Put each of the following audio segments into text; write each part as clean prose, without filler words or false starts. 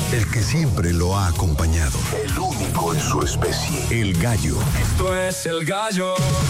El que siempre lo ha acompañado. El único en su especie. El gallo. Esto es El Gallo.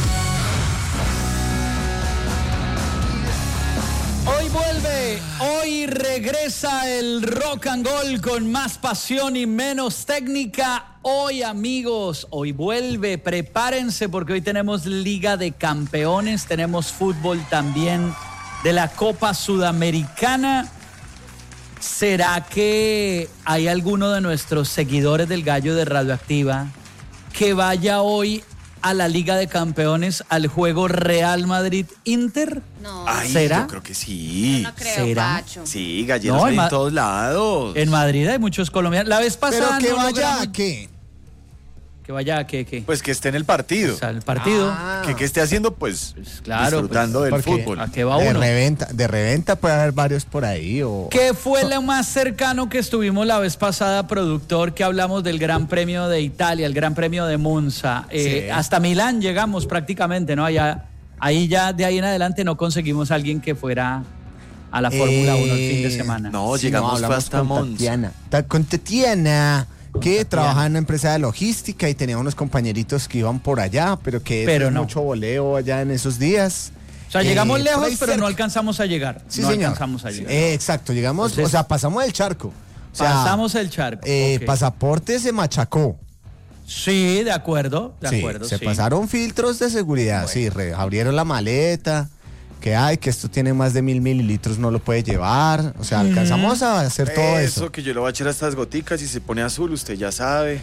Hoy vuelve, hoy regresa el rock and roll con más pasión y menos técnica. Hoy, amigos, hoy vuelve, prepárense porque hoy tenemos Liga de Campeones, tenemos fútbol también de la Copa Sudamericana. ¿Será que hay alguno de nuestros seguidores del Gallo de Radioactiva que vaya hoy a la Liga de Campeones al juego Real Madrid-Inter? No. Ay, ¿Será? yo creo que sí. No creo, ¿Será? Pacho. Sí, galleros No, hay en en todos lados. En Madrid hay muchos colombianos. La vez pasada Pero que no vaya logramos- a qué. Que vaya a qué. Pues que esté en el partido. O sea, el partido. Que esté haciendo, pues, claro, disfrutando pues, del porque fútbol. ¿A qué va De uno? reventa puede haber varios por ahí. ¿Qué fue lo más cercano que estuvimos la vez pasada, productor, que hablamos del Gran Premio de Italia, el Gran Premio de Monza? Sí. Hasta Milán llegamos prácticamente, ¿no? Ahí ya de ahí en adelante no conseguimos a alguien que fuera a la Fórmula 1 el fin de semana. No, llegamos fue hablamos hasta con Monza. Con Tatiana, que trabaja en una empresa de logística y tenía unos compañeritos que iban por allá, pero Pero es no. mucho voleo allá en esos días. O sea, llegamos por lejos, ahí pero no cerca. alcanzamos a llegar. Sí, no señor. alcanzamos a llegar. Exacto, llegamos, Entonces, o sea, pasamos el charco. O sea, pasamos el charco. Ok. Pasaporte se machacó. Sí, de acuerdo, Sí, se pasaron filtros de seguridad, sí, abrieron la maleta, que esto tiene más de 1000 mililitros, no lo puede llevar, o sea, alcanzamos a hacer todo eso. Que yo le voy a echar a estas goticas y se pone azul, usted ya sabe.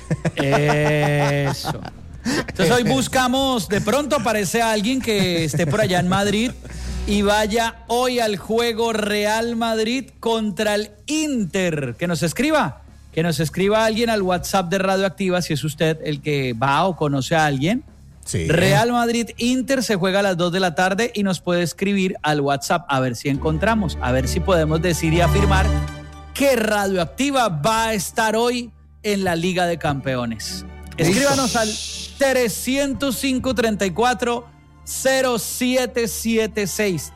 Eso. Entonces hoy buscamos, de pronto aparece alguien que esté por allá en Madrid y vaya hoy al juego Real Madrid contra el Inter. Que nos escriba alguien al WhatsApp de Radioactiva si es usted el que va o conoce a alguien. Sí. Real Madrid-Inter se juega a las 2 de la tarde y nos puede escribir al WhatsApp a ver si encontramos, a ver si podemos decir y afirmar que Radioactiva va a estar hoy en la Liga de Campeones. Escríbanos al 305-34-0776.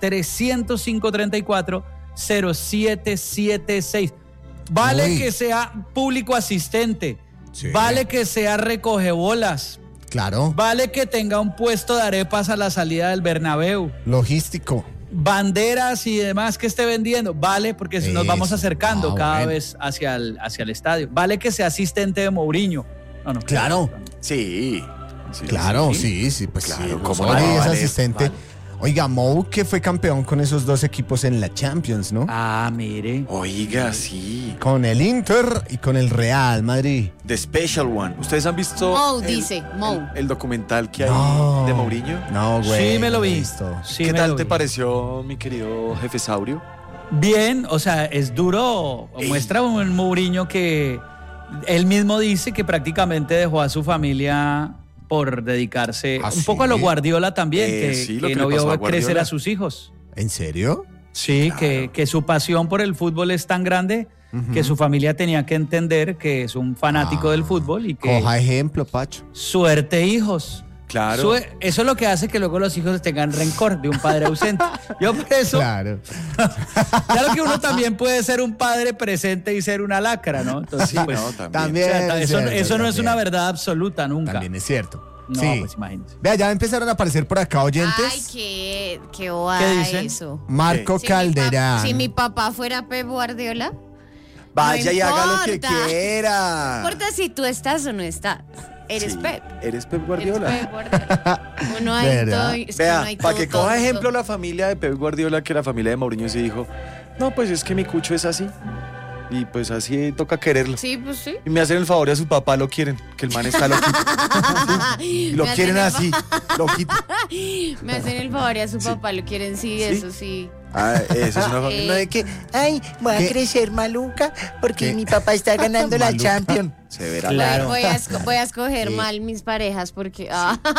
305-34-0776. Vale Uy. que sea público asistente. Sí. Vale que sea recogebolas. Claro, Vale que tenga un puesto de arepas a la salida del Bernabéu. logístico. Banderas y demás que esté vendiendo. Vale, porque nos vamos Eso. acercando cada Bueno. vez hacia el estadio. Vale que sea asistente de Mourinho. No, Claro. Sí. Claro, sí, pues Claro, sí, ¿cómo Osorio no? es Vale, asistente. vale. Oiga, Mou que fue campeón con esos dos equipos en la Champions, ¿no? Ah, mire. Oiga, sí. Con el Inter y con el Real Madrid. The Special One. ¿Ustedes han visto Mou dice, Mou. el documental que hay No. de Mourinho? No, güey. Sí, me lo no he vi. visto. Sí, ¿Qué me tal lo te vi. pareció, mi querido jefe Saurio? Bien, o sea, es duro. Muestra un Mourinho que él mismo dice que prácticamente dejó a su familia por dedicarse ¿Ah, un poco a lo sí? Guardiola también, Sí, lo que que no le pasó vio a crecer Guardiola. a sus hijos. ¿En serio? Sí, que su pasión por el fútbol es tan grande que su familia tenía que entender que es un fanático del fútbol y que Coja ejemplo, Pacho. suerte hijos. Claro. Eso es lo que hace que luego los hijos tengan rencor de un padre ausente. Yo por eso, Claro. claro que uno también puede ser un padre presente y ser una lacra, ¿no? Entonces, Sí, pues, no, o También. sea, es eso cierto, no es también. una verdad absoluta nunca. También es cierto. No, sí. pues imagínense. Vea, ya empezaron a aparecer por acá oyentes. Ay, qué bobada ¿Qué dicen? eso. Marco Si Calderán. Si mi papá fuera Pep Guardiola, Vaya y haga lo que importa. quiera. no importa si tú estás o no estás. Eres Sí, Pep. Eres Pep Eres Guardiola. Pep Guardiola. Uno hay ¿Verdad? todo. Es que Vea, uno hay para todo, que todo, coja todo. ejemplo la familia de Pep Guardiola, que la familia de Mourinho se dijo, no, pues es que mi cucho es así. Y pues así toca quererlo. Sí, pues sí. Y me hacen el favor y a su papá lo quieren, que el man está loquito. Sí, lo Me quieren hacen así, loquito. Me hacen el favor y a su papá lo quieren, sí, eso sí. Ah, eso es una familia. No de que, ay, voy a ¿Qué? crecer maluca porque ¿Qué? mi papá está ganando la Maluca. Champions. Se verá. Claro. Voy a escoger Sí. mal mis parejas porque...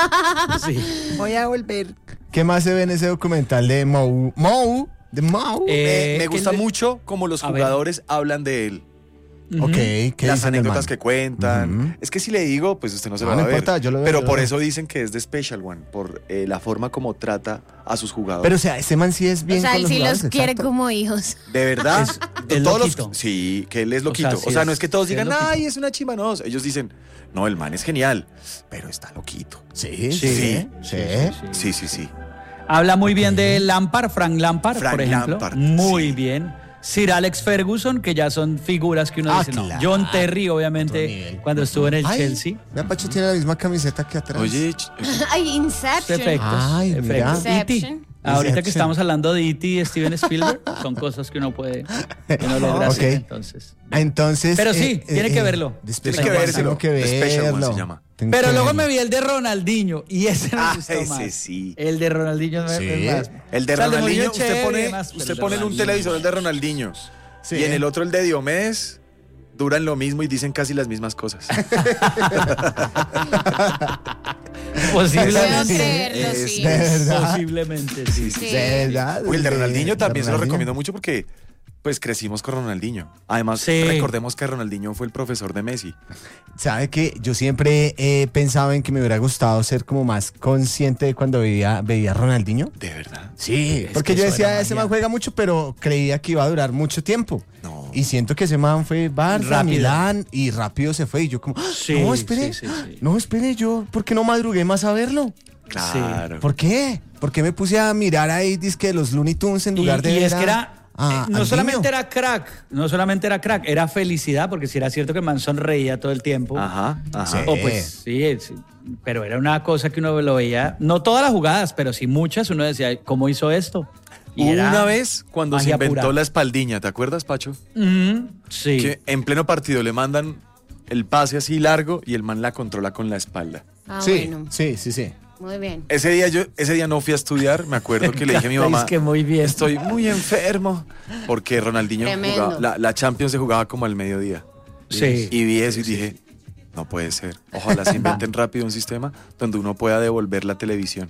Sí. Voy a volver. ¿Qué más se ve en ese documental de Mou? De Mou. Me que gusta le- mucho como los A ver. jugadores hablan de él. Ok, ¿qué Las dicen del anécdotas man? que cuentan. Ujú. Es que si le digo, pues usted no se lo No, va no a ver. importa, yo lo veo, Pero yo lo por veo. eso dicen que es de Special One, por la forma como trata a sus jugadores. Pero o sea, ese man sí es bien O sea, con él los sí los jugadores, quiere exacto. como hijos. de verdad, es todos loquito. sí, que él es O loquito. sea, O sí sea, es- no es que todos sí es digan, loquito. ay, es una chimba, no. Ellos dicen, no, el man es genial, pero está loquito. Sí, Sí. sí. Sí, sí, sí. Habla muy bien de Lampard, Frank Lampard, Frank por ejemplo. Lampard, Muy sí. bien. Sir Alex Ferguson, que ya son figuras que uno Ah, dice, no. claro. John Terry, Otro obviamente, nivel. cuando estuvo en el Ay, Chelsea. vea, Pacho tiene la misma camiseta que atrás. Oye, Ay, Inception. Efectos. Ay, mira. efectos. E.T. Inception. Ahorita que Inception. estamos hablando de E.T. y Steven Spielberg, son cosas que uno puede, que no le gracia, Ok. entonces. Entonces. Pero sí, tiene que verlo. Después Tiene que vérselo. Tengo que The Special One verlo. se llama. Tengo Pero que luego verlo. me vi el de Ronaldinho y ese me Ah, gustó ese más. sí. El de Ronaldinho me Sí. es más. El de O sea, Ronaldinho, Mourinho usted chévere, pone, más, pero usted el de pone en un Ronaldinho. televisor el de Ronaldinho Sí. y en el otro el de Diomedes, duran lo mismo y dicen casi las mismas cosas. Puedo Posiblemente. creerlo, Es- sí. De verdad. Posiblemente, sí. Sí. De verdad. Uy, el de Ronaldinho también se lo Ronaldinho. recomiendo mucho porque pues crecimos con Ronaldinho. Además, Sí. recordemos que Ronaldinho fue el profesor de Messi. ¿Sabe que yo siempre he pensado en que me hubiera gustado ser como más consciente de cuando veía a Ronaldinho? ¿De verdad? Sí, Es porque que yo eso decía, era ese magia. man juega mucho, pero creía que iba a durar mucho tiempo. No. Y siento que ese man fue Barça, Rápido. Milán y rápido se fue. Y yo como, ¡ah! Sí, no, espere, sí, sí. no, espere, yo, ¿por qué no madrugué más a verlo? Claro. ¿Por qué? ¿Por qué me puse a mirar ahí, dizque los Looney Tunes en lugar de Y ver es que a- era, no al solamente niño? era crack, era felicidad, porque si era cierto que el man sonreía todo el tiempo. Ajá, ajá. Sí. O pues sí, pero era una cosa que uno lo veía, no todas las jugadas, pero sí muchas, uno decía, ¿cómo hizo esto? Y Hubo era una vez cuando se magia inventó pura. la espaldiña, ¿te acuerdas, Pacho? Sí. Que en pleno partido le mandan el pase así largo y el man la controla con la espalda. Ah, Sí, bueno. sí, sí, sí. Muy bien. Ese día no fui a estudiar, me acuerdo que le dije a mi mamá, Es que muy bien. estoy muy enfermo, porque Ronaldinho Tremendo. jugaba, la Champions se jugaba como al mediodía. Sí. Y vi eso y dije, no puede ser. Ojalá se inventen rápido un sistema donde uno pueda devolver la televisión.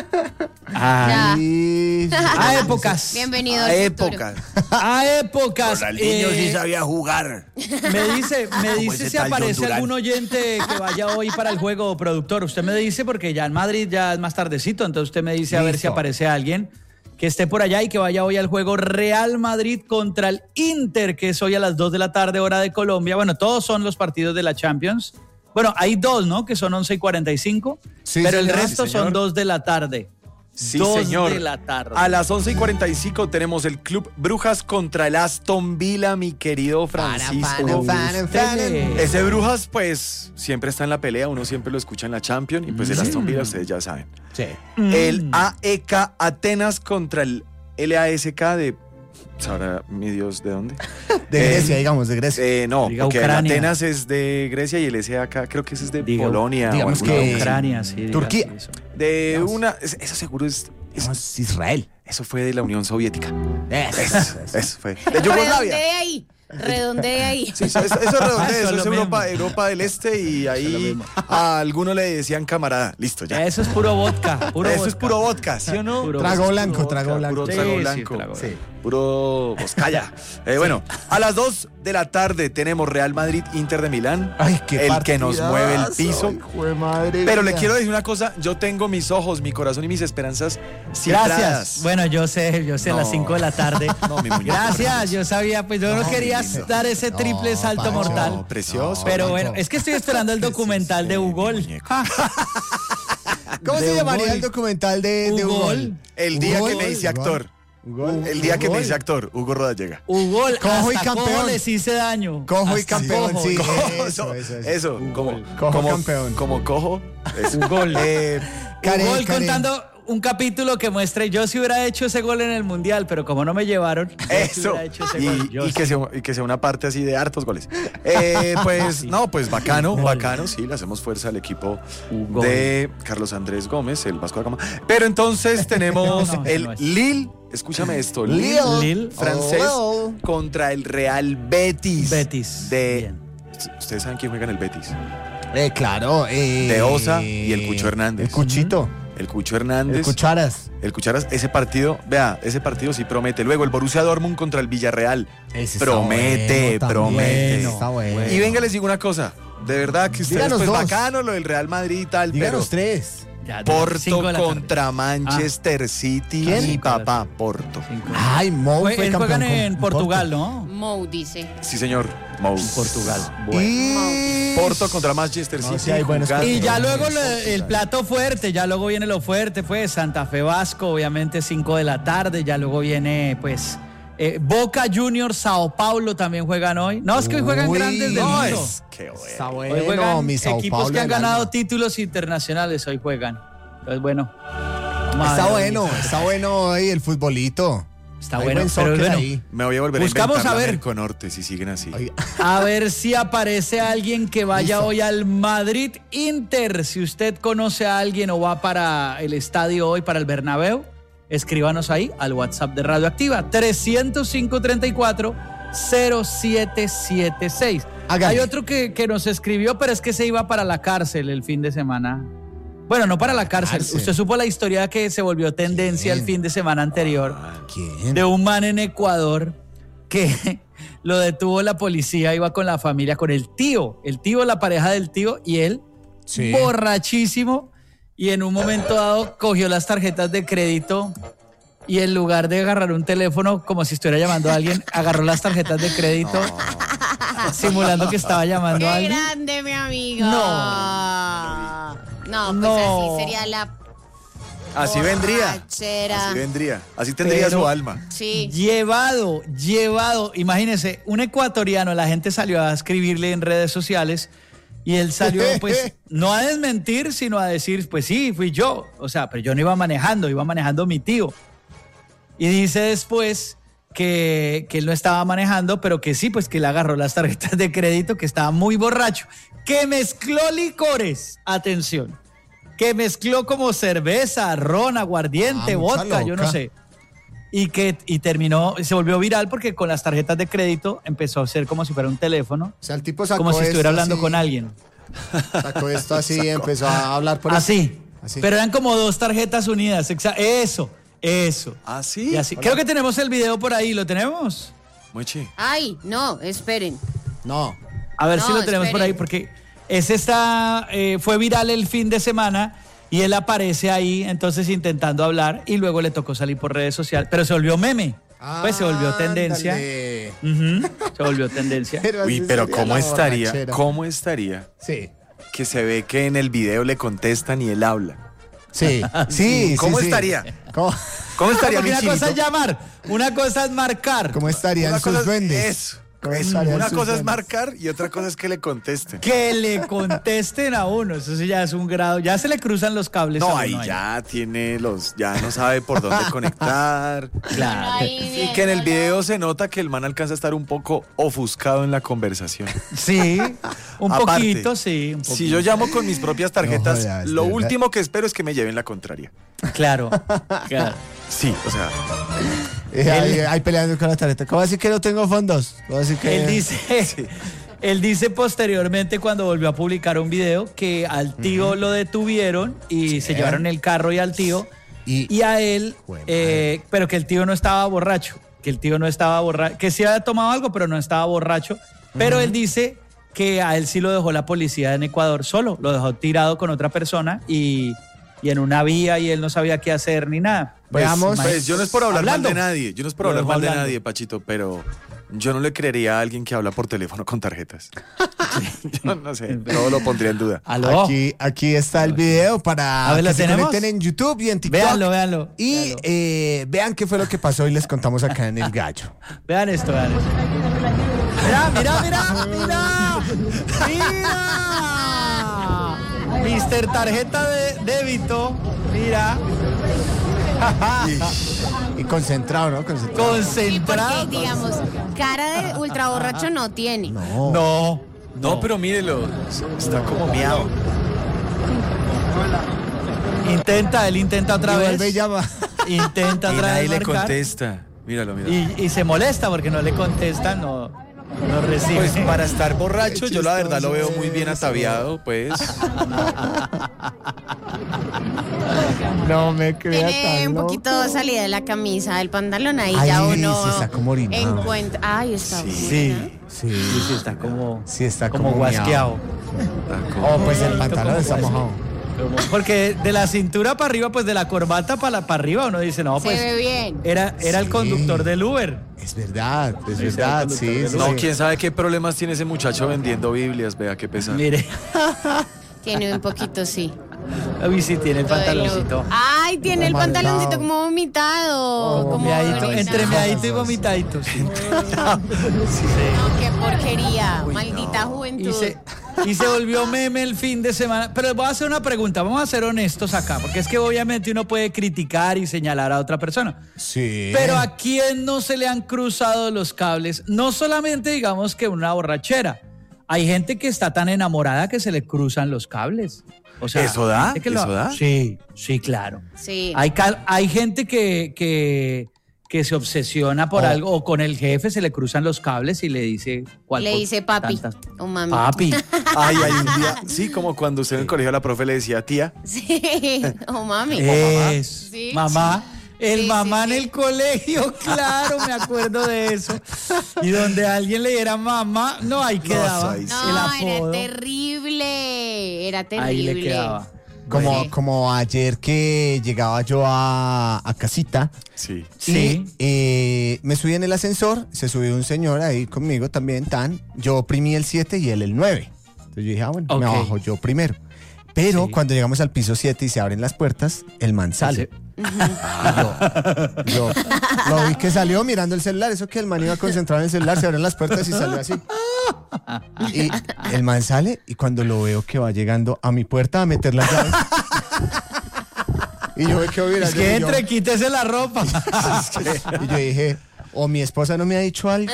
Ah, Sí, a épocas. Bienvenido A al futuro. época. A épocas. sabía jugar. Me dice ese si tal John aparece Durán. algún oyente que vaya hoy para el juego, productor. Usted me dice porque ya en Madrid ya es más tardecito, entonces usted me dice a ver si Listo. aparece alguien que esté por allá y que vaya hoy al juego Real Madrid contra el Inter, que es hoy a las 2 de la tarde, hora de Colombia. Bueno, todos son los partidos de la Champions. Bueno, hay dos, ¿no? Que son 11:45, Sí, pero el señor. resto Sí, son señor. 2 de la tarde. Sí, 2 señor. de la tarde. A las 11:45 tenemos el Club Brujas contra el Aston Villa, mi querido Francisco. Ese Brujas, pues, siempre está en la pelea, uno siempre lo escucha en la Champions, y pues el Aston Villa, ustedes ya saben. sí. El AEK Atenas contra el LASK de... ¿Sabrá mi Dios de dónde? De Grecia, digamos, de Grecia. No, Diga porque el Ucrania. Atenas es de Grecia y el SAK creo que ese es de Diga- Polonia. digamos o alguna que- cosa. Ucrania, sí. diga, Turquía. sí, eso. De digamos. una... Eso seguro es... Digamos, Israel. Eso fue de la Unión Soviética. Eso. Eso fue. De Yugoslavia. Redondee ahí. Redondee ahí. Sí, eso redondea, Eso eso es es lo Europa, mismo. Europa del Este y es lo ahí mismo. a alguno le decían camarada. Listo, ya. Eso es puro vodka. Puro Eso vodka. es puro vodka, ¿sí o no? Puro Trago vodka. blanco, trago Puro blanco. trago Sí, blanco. sí, trago Sí. Puro Vizcaya. Bueno, a las 2 de la tarde tenemos Real Madrid Inter de Milán. Ay, qué el que nos mueve el piso. Hijo de madre Pero le mía. quiero decir una cosa, yo tengo mis ojos, mi corazón y mis esperanzas cifradas. Gracias. Bueno, yo sé, a las No. 5 de la tarde. No, mi muñeco Gracias, precioso. yo sabía, pues yo no quería dar ese triple No, salto Pacho. mortal. No, precioso. Pero Pacho. bueno, es que estoy esperando el documental de Ugol. muñeco. ¿Cómo de se llamaría Ugol. el documental de Ugol. Ugol? El día que Ugol. me hice actor. Ugol. El día que me Ugol. hice actor, Hugo Rodallega. Ugol, Cojo y hasta campeón. cojo les hice daño. Cojo y Hasta campeón, cojo. sí. Eso, Eso. como, Cojo como, campeón. como cojo. Eso. Ugol. Karen, Ugol Karen. contando un capítulo que muestre yo si hubiera hecho ese gol en el Mundial, pero como no me llevaron, yo sí Eso. hubiera hecho ese gol. Yo Y que sí. sea una parte así de hartos goles. Pues, no, pues bacano, sí, le hacemos fuerza al equipo Ugol. de Carlos Andrés Gómez, el Vasco da Gama. Pero entonces tenemos No, el no es. Lille, escúchame esto, Lille. Lille. francés Oh. contra el Real Betis. Betis. De, Bien. ¿Ustedes saben quién juega en el Betis? Claro. De Osa y el Cucho Hernández. El Cuchito. el Cucho Hernández. El Cucharas. El Cucharas, ese partido sí promete. Luego el Borussia Dortmund contra el Villarreal. Ese Promete. Está bueno. Y venga, les digo una cosa. De verdad que ustedes, Díganos pues dos. bacano lo del Real Madrid y tal, Díganos pero 3. Ya, Porto 5 de la tarde. contra Manchester City. ¿Quién? Mi papá, Porto. 5. Ay, Mou fue campeón Juegan con en Portugal, Porto. ¿no? Mou dice. Sí, señor. Mou. Portugal. Y Porto contra Manchester City. sí, hay buenos jugando. Y ya luego Portugal. el plato fuerte, ya luego viene lo fuerte, pues Santa Fe Vasco, obviamente 5 de la tarde, ya luego viene pues Boca Juniors, Sao Paulo también juegan hoy. No, es que hoy juegan Uy, grandes del no, mundo. Qué bueno. Está Hoy bueno, juegan mi Sao equipos Paulo que han del ganado alma. títulos internacionales, hoy juegan. Entonces, bueno. Está bueno hoy el futbolito. Está Hay bueno, buen pero soccer bueno. ahí. Me voy a volver Buscamos a inventar a ver. la Merconorte si siguen así. Oiga, A ver si aparece alguien que vaya Listo. hoy al Madrid Inter. Si usted conoce a alguien o va para el estadio hoy, para el Bernabéu, escríbanos ahí al WhatsApp de Radioactiva 305-34-0776. Hágale. Hay otro que nos escribió, pero es que se iba para la cárcel el fin de semana. Bueno, no para la cárcel. Cárcel. Usted supo la historia que se volvió tendencia el ¿Quién? fin de semana anterior ¿quién? de un man en Ecuador que lo detuvo la policía, iba con la familia, con el tío, la pareja del tío y él, Sí. borrachísimo, y en un momento dado cogió las tarjetas de crédito y en lugar de agarrar un teléfono como si estuviera llamando a alguien, agarró las tarjetas de crédito simulando que estaba llamando a ¡Qué alguien. grande, mi amigo! No, pues No. así sería la Así vendría. borrachera. Así vendría. Así tendría Pero- su alma. Sí. Llevado. Imagínense, un ecuatoriano, la gente salió a escribirle en redes sociales y él salió, pues, no a desmentir, sino a decir, pues sí, fui yo. O sea, pero yo no iba manejando mi tío. Y dice después que él no estaba manejando, pero que sí, pues que le agarró las tarjetas de crédito, que estaba muy borracho, que mezcló licores, atención, que mezcló como cerveza, ron, aguardiente, mucha vodka, yo no loca. sé. Y terminó, se volvió viral porque con las tarjetas de crédito empezó a ser como si fuera un teléfono, O sea, el tipo sacó como si estuviera esto hablando así, con alguien. Sacó esto así y empezó a hablar por Así. Así. Pero eran como 2 tarjetas unidas. Eso. ¿Ah, sí? Y así. Creo que tenemos el video por ahí. ¿Lo tenemos? Mochi. Ay, no, esperen. No. A ver No, si lo tenemos por ahí, esperen. porque ese fue viral el fin de semana y él aparece ahí, entonces intentando hablar y luego le tocó salir por redes sociales, pero se volvió meme. Pues se volvió tendencia. Ándale. Ujú, se volvió tendencia. Uy, así pero sería ¿cómo la estaría? borrachera. ¿Cómo estaría Sí. que se ve que en el video le contestan y él habla? Sí. Sí. ¿Cómo sí. estaría? ¿Cómo, ¿Cómo estaría Porque mi una cosa es chinito? llamar, una cosa es marcar. cómo estarían Una sus cosa es duendes? eso. ¿Cómo Eso. estarían Una sus cosa es duendes? marcar y otra cosa es que le contesten. Que le contesten a uno, eso sí ya es un grado, ya se le cruzan los cables. No, a ahí uno ya ya no sabe por dónde conectar. Claro. Y que en el video se nota que el man alcanza a estar un poco ofuscado en la conversación. Sí, un Aparte, poquito, sí. Un Si poquito. yo llamo con mis propias tarjetas, No jodas, lo ¿verdad? último que espero es que me lleven la contraria. Claro, claro. Sí, o sea, Ahí peleando con la tarjeta. ¿Cómo así que no tengo fondos? ¿Cómo así que... Él dice posteriormente cuando volvió a publicar un video que al tío lo detuvieron y se llevaron el carro y al tío y a él, Jue pero que el tío no estaba borracho, que sí había tomado algo pero no estaba borracho, pero él dice que a él sí lo dejó la policía en Ecuador solo, lo dejó tirado con otra persona y en una vía y él no sabía qué hacer ni nada. Veamos. pues yo no es por hablar Hablando. mal de nadie, yo no es por Lo hablar dejo mal de hablando. nadie, Pachito, pero yo no le creería a alguien que habla por teléfono con tarjetas. Yo no sé, todo lo pondría en duda. ¿Aló? Aquí está el video para A ver, ¿lo que se tenemos? conecten en YouTube y en TikTok. Véanlo. Y vean qué fue lo que pasó y les contamos acá en El Gallo. Vean esto. Mira. Mister Tarjeta de débito. Mira. Y concentrado, ¿no? Concentrado. Concentrado. Porque, digamos, cara de ultra borracho no tiene. No. No, pero mírelo, está como miado. Él intenta otra Y vez. vuelve y llama. Intenta Y otra nadie vez le marcar. contesta. Míralo. Y se molesta porque no le contestan, no recibe. Pues para estar borracho, Qué yo la verdad lo veo chistoso muy bien eso. ataviado, pues. No me crea Tiene tan un loco. poquito salida de la camisa del pantalón, ahí Ay, ya uno sí está como orinado. encuentra. Ay, está buena. Sí, Sí, sí, está como, sí está como como guasqueado. Oh, pues el Como pantalón está guasqueado. mojado. Porque de la cintura para arriba, pues de la corbata para arriba, uno dice, no, Se pues ve bien. era el Sí. conductor del Uber. Es verdad, Sí, sí, sí, sí. No, quién sabe qué problemas tiene ese muchacho vendiendo Biblias, vea qué pesar. Mire, Tiene un poquito, sí. uy, sí tiene el pantaloncito. Ay, tiene el Como pantaloncito marcado. como vomitado. Como como Meadito, orinado. entre meadito y vomitadito. Sí. No, qué porquería. Uy, Maldita no. juventud. Y se volvió meme el fin de semana. Pero les voy a hacer una pregunta, vamos a ser honestos acá, porque es que obviamente uno puede criticar y señalar a otra persona. Sí. Pero ¿a quién no se le han cruzado los cables? No solamente digamos que una borrachera. Hay gente que está tan enamorada que se le cruzan los cables. O sea, ¿Eso da? gente que ¿Eso da? Sí, sí, claro. Sí. Hay gente que se obsesiona por algo o con el jefe se le cruzan los cables y le dice Le dice papi o mami. Papi. Ay, hay un día, sí, como cuando usted en el colegio la profe le decía tía. Sí, o mami. Es Sí. mamá. El Sí, mamá sí, en sí. el colegio, claro, me acuerdo de eso. Y donde alguien le diera mamá, no, ahí quedaba ahí sí. el No, apodo. era terrible. Era terrible. Ahí le quedaba. Como ayer que llegaba yo a casita. Sí. Sí. Y me subí en el ascensor, se subió un señor ahí conmigo también, yo oprimí el 7 y él el 9. Entonces yo dije, bueno, me Ok. bajo yo primero. Pero Sí. cuando llegamos al piso 7 y se abren las puertas, el man sale. Yo lo vi que salió mirando el celular, eso que el man iba concentrado en el celular, se abren las puertas y salió así. Y el man sale y cuando lo veo que va llegando a mi puerta a meter las llaves. Y yo me quedo mirando. Es que y yo- entre, quítese la ropa. y yo dije, o mi esposa no me ha dicho algo.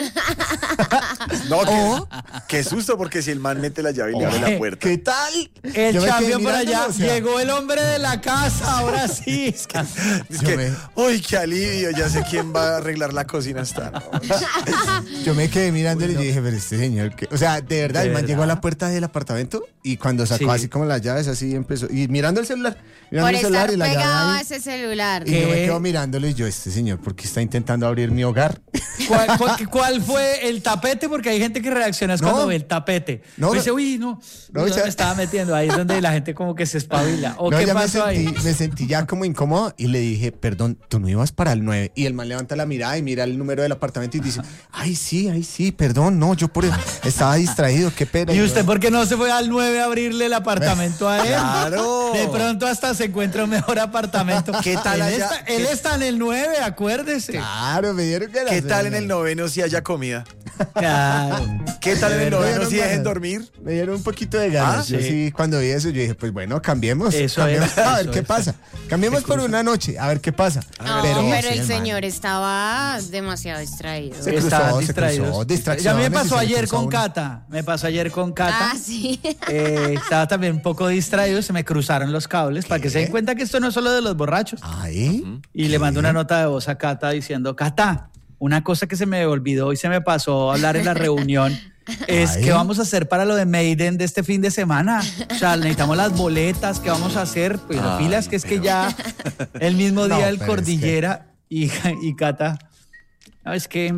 No, qué susto, porque si el man mete la llave y le abre la puerta. ¿Qué tal? El Yo me quedé champion por mirándolo, allá. o sea, Llegó el hombre de la casa, ahora sí. Es Yo que, me- uy, qué alivio, ya sé quién va a arreglar la cocina esta noche. Yo me quedé mirándole y yo dije, pero este señor, ¿qué? O sea, de verdad, ¿De el man llegó a la verdad? puerta del apartamento y cuando sacó Sí. así como las llaves, así empezó. Y mirando el celular, mirando Por el celular estar y la llave pegado a ahí. ese celular. Y yo me ¿Qué? quedo mirándolo y yo, este señor, ¿por qué está intentando abrir mi hogar? ¿Cuál fue el tapete? Porque hay gente que reacciona es No. cuando ve el tapete. No, Dice, no. uy, no, No, ¿dónde ya- me estaba metiendo? Ahí es donde la gente como que se espabila. ¿O No, qué ya pasó ahí? me sentí ya como incómodo y le dije, perdón, tú no ibas para el 9. Y el man levanta la mirada y mira el número del apartamento y dice, ay, sí, perdón, no, yo estaba distraído, qué pena. ¿Y yo, usted por qué no se fue al 9 a abrirle el apartamento a él? Claro. De pronto hasta se encuentra un mejor apartamento. ¿Qué tal Él allá? está, él está en el 9, acuérdese. Claro, me dieron ganas. ¿Qué tal en el noveno si haya comida? Claro. ¿Qué tal en el Me noveno dieron si dejen ganas. dormir? Me dieron un poquito de ganas. Ah, Yo sí. sí, cuando vi eso, yo dije, pues bueno, cambiemos. Eso cambiemos, es, a ver eso qué es. pasa. Cambiemos por una noche, a ver qué pasa. No, Pero pero sí, el man. señor estaba demasiado distraído. Se cruzó, Estaban se distraídos. cruzó, Ya a mí me distracciones y pasó se le ayer cruzó con uno. Cata. Me pasó ayer con Cata. Ah, sí. Estaba también un poco distraído, se me cruzaron los cables para que se den cuenta que esto no es solo de los borrachos. Ay, Y le mando una nota de voz a Cata diciendo, Cata, una cosa que se me olvidó y se me pasó a hablar en la reunión es Ay. qué vamos a hacer para lo de Maiden de este fin de semana. O sea, necesitamos las boletas, ¿qué vamos a hacer? Pues pilas que es que ya el mismo No, día del pero es Cordillera y Cata, no, es que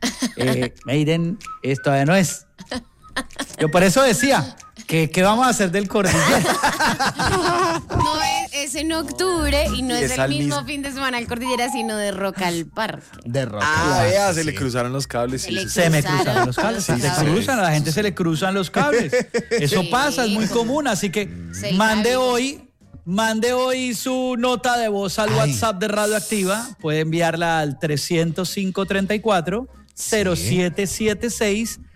Maiden todavía no es. Yo por eso decía, ¿qué vamos a hacer del Cordillera? No es en octubre y no Y es es el al mismo mismo- fin de semana al Cordillera, sino de Rock al Parque. de rock. Ah, vea, se sí. le cruzaron los cables. Se sí, le sí, sí. Se me Cruzaron cruzaron los cables, los se cables. cruzan, a la gente se le cruzan los cables. Eso Sí. pasa, es muy común, así que Sí, mande claro. hoy su nota de voz al Ay. WhatsApp de Radioactiva, puede enviarla al 305-34 0776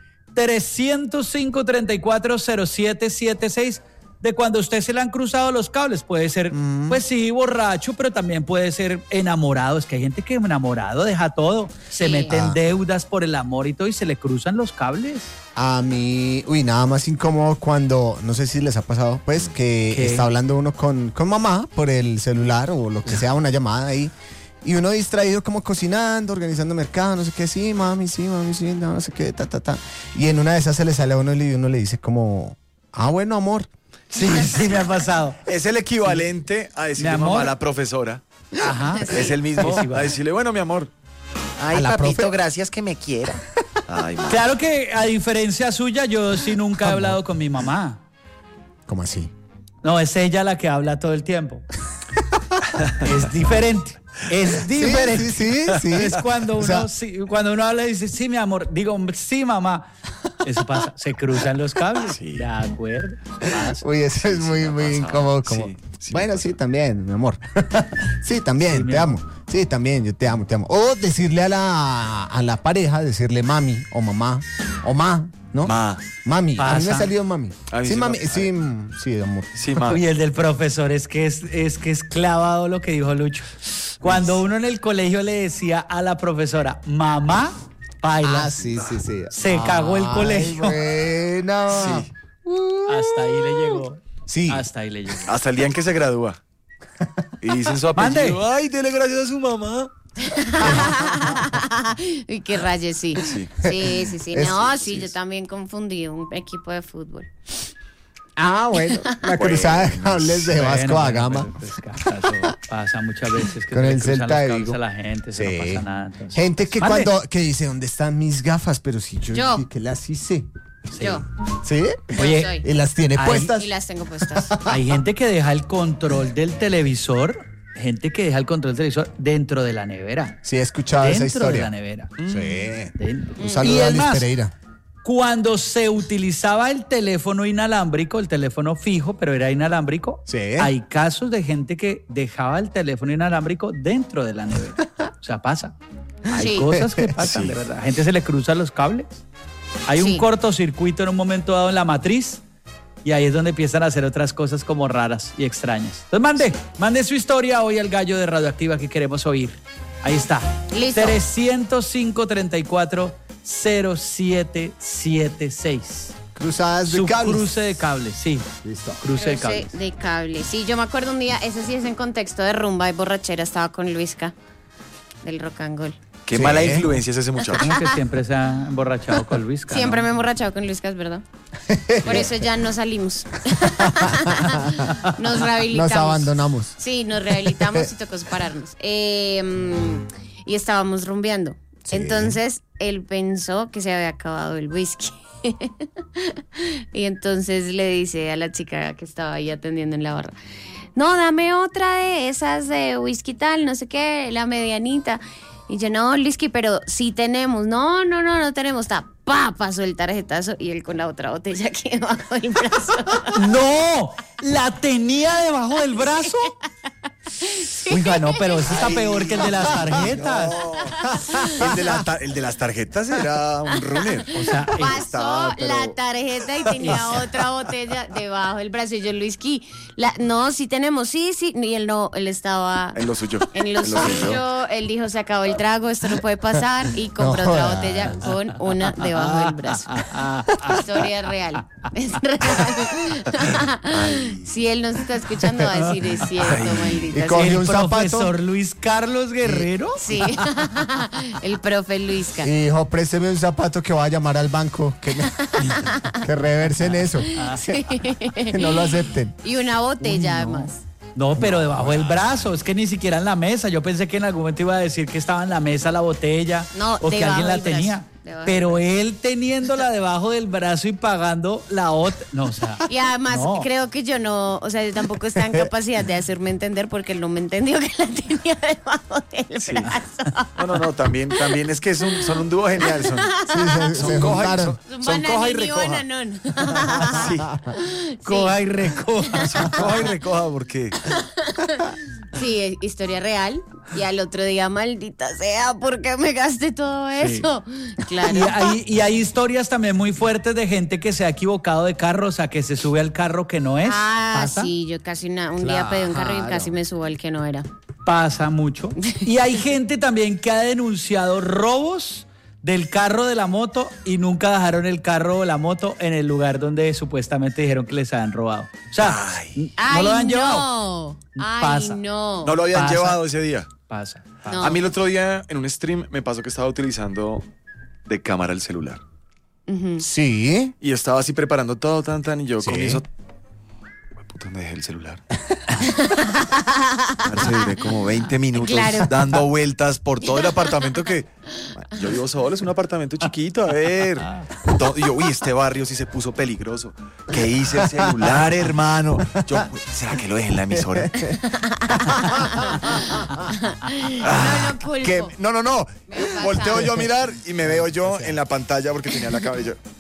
305-34 0776 de cuando a usted se le han cruzado los cables. Puede ser, pues sí, borracho, pero también puede ser enamorado. Es que hay gente que enamorado deja todo, se Sí. mete en Ah. deudas por el amor y todo y se le cruzan los cables. A mí, nada más incómodo cuando, no sé si les ha pasado, pues que ¿Qué? está hablando uno con mamá por el celular o lo que sea, una llamada ahí, y uno distraído como cocinando, organizando mercado, no sé qué, sí, mami, no sé qué, ta. Y en una de esas se le sale a uno y uno le dice como, ah, bueno, amor. Sí, sí me ha pasado. Es el equivalente a decirle Mi amor. mamá a la profesora. Ajá. Es el mismo. Sí, va. A decirle, bueno, mi amor. Ay, ¿A la papito, profe? gracias que me quiera. Ay, ma. Claro que a diferencia suya, yo sí nunca he hablado con mi mamá. ¿Cómo así? No, es ella la que habla todo el tiempo. Es diferente. Es diferente. Sí. Es cuando uno, O sea, cuando uno habla y dice, sí, mi amor, digo, sí, mamá. Eso pasa, se cruzan los cables. Sí. De acuerdo. Pasa. uy, eso es muy me ha pasado. incómodo. Como... Sí, bueno, me sí, también, mi amor. Sí, también, Sí, mi te amor. amo. Sí, también, yo te amo. O decirle a la pareja, decirle mami o mamá o ¿no? Mami. A mí me Pasa. ha salido mami. A mí Sí, sí mami. me- Sí, amor. Sí, ma. Uy, el del profesor es que es clavado lo que dijo Lucho. Cuando uno en el colegio le decía a la profesora, mamá, baila. Ah, sí. Se cagó el Ay, colegio. Bueno. Sí. Hasta ahí le llegó. Sí. Hasta ahí le llegó. Hasta el día en que se gradúa. Y dicen su Mande. apellido. Ay, dele gracias a su mamá. Uy, qué rayes, sí. Sí. Sí. Es- No, sí, yo también confundí un equipo de fútbol. Ah, bueno. La cruzada de cables de Vasco da Gama. Pues, eso pasa muchas veces que Con se le el cruzan Celta los de cables Vigo. a la gente, eso no pasa nada. entonces. Gente que Mande. que dice, ¿dónde están mis gafas? Pero si Yo. sí, que las hice. Sí. Yo. ¿Sí? Oye, soy. Y las tiene Ay. puestas. Y las tengo puestas. hay gente que deja el control del televisor, dentro de la nevera. Sí, he escuchado esa Dentro de la historia. nevera. Sí. Dentro. Un saludo Y a es Liz más, Pereira. Cuando se utilizaba el teléfono inalámbrico, el teléfono fijo, pero era inalámbrico, Sí. hay casos de gente que dejaba el teléfono inalámbrico dentro de la nevera. O sea, pasa. Hay Sí. cosas que pasan, Sí. de verdad. A gente se le cruzan los cables. Hay un Sí. cortocircuito en un momento dado en la matriz y ahí es donde empiezan a hacer otras cosas como raras y extrañas. Entonces mande su historia hoy al gallo de Radioactiva que queremos oír. Ahí está. Listo. 305-34-0776. Cruzadas de Su cables. cruce de cables, sí. Listo. Cruce de Cruce cables. de cable. Sí, yo me acuerdo un día, ese sí es en contexto de rumba y borrachera, estaba con Luisca del Rock and Roll. Qué Sí. mala influencia es ese muchacho. Como que siempre se ha emborrachado con Luis. Siempre me he emborrachado con Luisca, es verdad. Por eso ya no salimos. Nos rehabilitamos. Nos abandonamos. Sí, nos rehabilitamos y tocó separarnos. Y estábamos rumbeando. Sí. Entonces, él pensó que se había acabado el whisky. Y entonces le dice a la chica que estaba ahí atendiendo en la barra, no, dame otra de esas de whisky tal, no sé qué, la medianita. Y yo, no, whisky, pero sí tenemos. No tenemos. Está, pasó el tarjetazo y él con la otra botella aquí debajo del brazo. ¡No! ¿La tenía debajo del brazo? Oiga, no, pero eso está peor que el de las tarjetas. El de las tarjetas era un runner. O sea, Pasó la tarjeta y tenía otra botella debajo del brazo. Y yo, Luisqui, no, sí tenemos, sí. Y él no, él estaba En lo suyo. en lo suyo. Él dijo, se acabó el trago, esto no puede pasar. Y compró No otra jodas. botella con una debajo del brazo. Historia real. Es real. Si él nos está escuchando, va a decir, es cierto, maldita Y sea. cogió ¿el un zapato. profesor Luis Carlos Guerrero? Sí, el profe Luisca. Y dijo, présteme un zapato que va a llamar al banco. Que reversen eso. Que no lo acepten. Y una botella, además. No, pero debajo del brazo, es que ni siquiera en la mesa. Yo pensé que en algún momento iba a decir que estaba en la mesa la botella No, o que debajo alguien la del brazo, tenía. debajo Pero del él teniéndola debajo del brazo y pagando la otra. No, o sea. Y además no. creo que yo no, o sea, yo tampoco estaba en capacidad de hacerme entender porque él no me entendió que la tenía debajo del brazo. No, también es que son un dúo genial. Son Se coja y juntaron. son coja y bananín recoja. bananón. Sí, Coja y recoja. son coja y recoja porque Sí, historia real. Y al otro día, maldita sea, ¿por qué me gasté todo eso? Claro. Y hay historias también muy fuertes de gente que se ha equivocado de carro, o sea, que se sube al carro que no es. ¿Pasa? Sí, yo casi un día pedí un carro y casi me subo al que no era. Pasa mucho. Y hay gente también que ha denunciado robos del carro de la moto y nunca dejaron el carro o la moto en el lugar donde supuestamente dijeron que les habían robado. O sea, no lo han llevado. Ay, Pasa. no. no lo habían Pasa. llevado ese día. Pasa. No. A mí el otro día en un stream me pasó que estaba utilizando de cámara el celular. Sí. Y estaba así preparando todo, y yo Sí. comienzo ¿dónde dejé el celular? Parce, duré como 20 minutos Claro. dando vueltas por todo el apartamento que... Yo vivo solo, es un apartamento chiquito, a ver. Y yo, uy, este barrio sí se puso peligroso. ¿Qué hice el celular, hermano? Yo, ¿será que lo dejé en la emisora? No, No. Me ha Volteo pasado. yo a mirar y me veo yo en la pantalla porque tenía la cabeza.